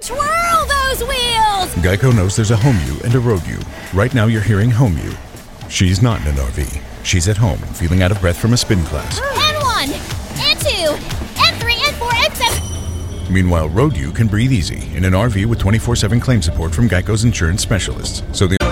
Twirl those wheels! Geico knows there's a home you and a road you. Right now you're hearing home you. She's not in an RV. She's at home, feeling out of breath from a spin class. And 1, and 2, and 3, and 4, and 7. Meanwhile, road you can breathe easy in an RV with 24/7 claim support from Geico's insurance specialists. So the